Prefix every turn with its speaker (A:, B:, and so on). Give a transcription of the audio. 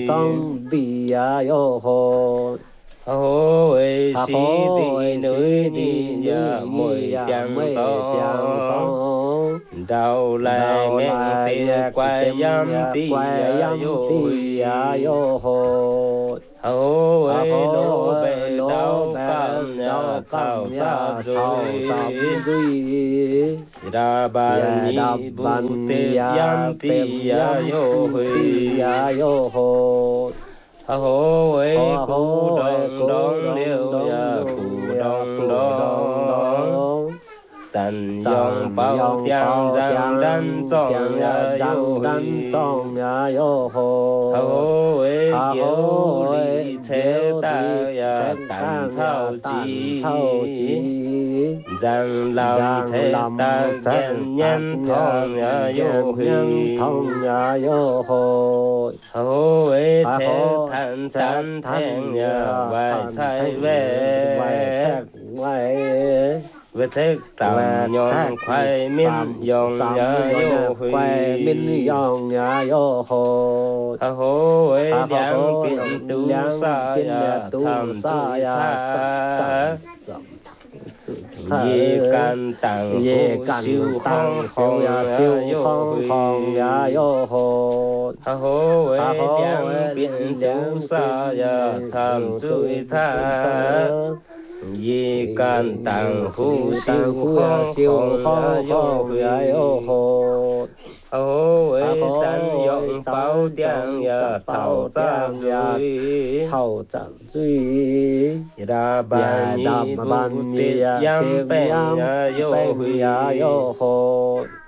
A: tông bì yo hồ
B: hô ơi sĩ đi núi đi ya mùi tiếng to đào lại nghe tiếng quay yam ti yo
A: hồ
B: hô ơi lô bê đào cam ya chào cha duy ra ban ni bu te yam ti ya yo hồ hô ơi cú đông liêu ya cú đông chân yong bao tiếng giang đan trong ya yo hô ơi kiều li chế ta ya tan chao chi giang lam chế ta gen nhân thong ya yo hô ơi chế than thang ya vai chai về về thế tạm nhon khoai min yong ya yo hui hô ơi đang biển tu sa ya tham tha ye can tang siêu khong ya yo hô ơi đang biển tu sa ya tham tha ye can tang siêu khong yo hô ơi chân yong bao tiếng ya chào chạm duy ra ban ni bu te yam pen ya yo